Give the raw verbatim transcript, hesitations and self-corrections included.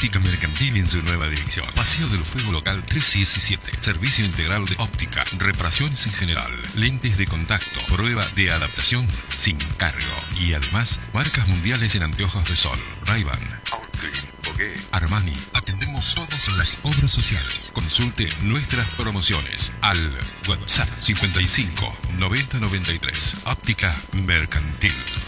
Óptica Mercantil en su nueva dirección. Paseo del Fuego Local trescientos diecisiete. Servicio integral de óptica, reparaciones en general, lentes de contacto, prueba de adaptación sin cargo. Y además, marcas mundiales en anteojos de sol. Ray-Ban, Oakley, Bogué, Armani. Atendemos todas las obras sociales. Consulte nuestras promociones al WhatsApp cincuenta y cinco noventa noventa y tres. Óptica Mercantil.